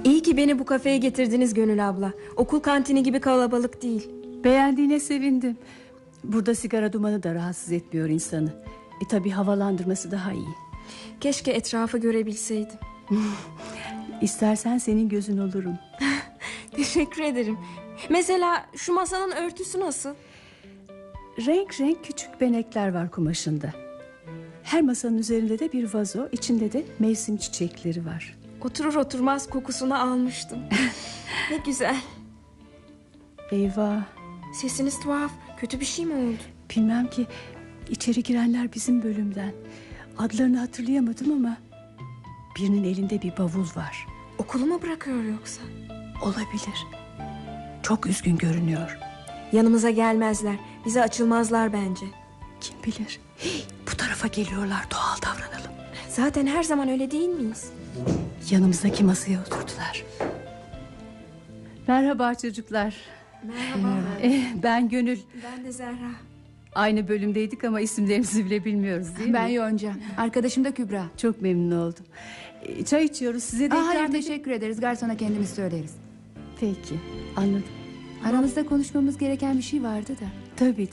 İyi ki beni bu kafeye getirdiniz Gönül abla. Okul kantini gibi kalabalık değil. Beğendiğine sevindim. Burada sigara dumanı da rahatsız etmiyor insanı. Tabii havalandırması daha iyi. Keşke etrafı görebilseydim. İstersen senin gözün olurum. Teşekkür ederim. Mesela şu masanın örtüsü nasıl? Renk renk küçük benekler var kumaşında. Her masanın üzerinde de bir vazo, içinde de mevsim çiçekleri var. Oturur oturmaz kokusunu almıştım. Ne güzel. Eyvah. Sesiniz tuhaf. Kötü bir şey mi oldu? Bilmem ki, içeri girenler bizim bölümden. Adlarını hatırlayamadım ama birinin elinde bir bavul var. Okulu mu bırakıyor yoksa? Olabilir. Çok üzgün görünüyor. Yanımıza gelmezler. Bize açılmazlar bence. Kim bilir. Bu tarafa geliyorlar, doğal davranalım. Zaten her zaman öyle değil miyiz? Yanımızdaki masaya oturdular. Merhaba çocuklar. Merhaba. Ben Gönül. Ben de Zehra. Aynı bölümdeydik ama isimlerimizi bile bilmiyoruz değil mi? Ben Yonca. Arkadaşım da Kübra. Çok memnun oldum. Çay içiyoruz, size de Hayır, teşekkür ederiz. Garsona kendimiz söyleriz. Peki, anladım. Aramızda konuşmamız gereken bir şey vardı da. Tabii.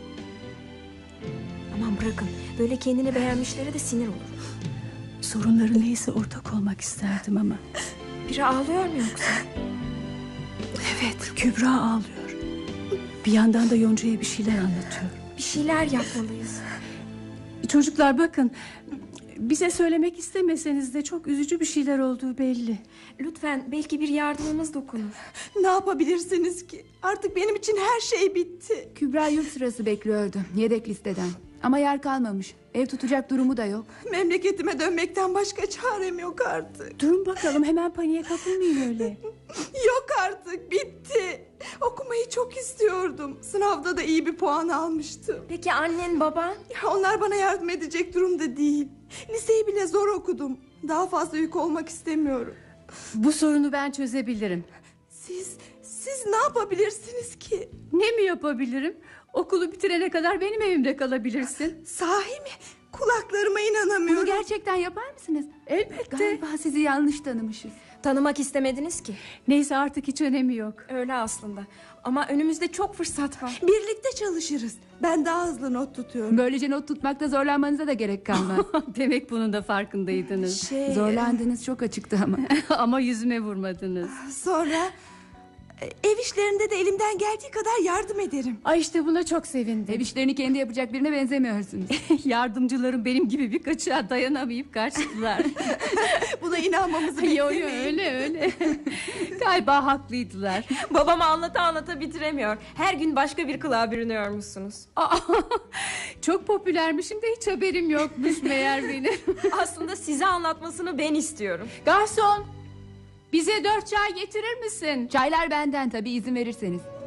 Aman bırakın. Böyle kendini beğenmişlere de sinir olur. Sorunları neyse ortak olmak isterdim ama. Biri ağlıyor mu yoksa? Evet, Kübra ağlıyor. Bir yandan da Yonca'ya bir şeyler anlatıyor. Bir şeyler yapmalıyız. Çocuklar bakın, bize söylemek istemeseniz de çok üzücü bir şeyler olduğu belli. Lütfen, belki bir yardımımız dokunur. Ne yapabilirsiniz ki? Artık benim için her şey bitti. Kübra yurt sırası bekliyordu. Yedek listeden. Ama yer kalmamış. Ev tutacak durumu da yok. Memleketime dönmekten başka çarem yok artık. Durun bakalım, hemen paniğe kapılmayın öyle. Yok artık, bitti. Okumayı çok istiyordum. Sınavda da iyi bir puan almıştım. Peki annen, baban? Onlar bana yardım edecek durumda değil. Liseyi bile zor okudum. Daha fazla yük olmak istemiyorum. Bu sorunu ben çözebilirim. Siz ne yapabilirsiniz ki? Ne mi yapabilirim? Okulu bitirene kadar benim evimde kalabilirsin. Sahi mi? Kulaklarıma inanamıyorum. Bunu gerçekten yapar mısınız? Elbette. Galiba sizi yanlış tanımışız. Tanımak istemediniz ki. Neyse, artık hiç önemi yok. Öyle aslında. Ama önümüzde çok fırsat var. Birlikte çalışırız. Ben daha hızlı not tutuyorum. Böylece not tutmakta zorlanmanıza da gerek kalmaz. Demek bunun da farkındaydınız. Zorlandınız çok açıktı ama. Ama yüzüme vurmadınız. Sonra ev işlerinde de elimden geldiği kadar yardım ederim. Ay, işte buna çok sevindim. Ev işlerini kendi yapacak birine benzemiyorsunuz. Yardımcılarım benim gibi birkaçığa dayanamayıp kaçtılar. Buna inanmamızı Yo, beklemeyin. öyle. Galiba haklıydılar. Babama anlata bitiremiyor. Her gün başka bir kılığa bürünüyormuşsunuz. Çok popülermişim de hiç haberim yokmuş meğer benim. Aslında size anlatmasını ben istiyorum. Garson, bize 4 çay getirir misin? Çaylar benden tabii, izin verirseniz.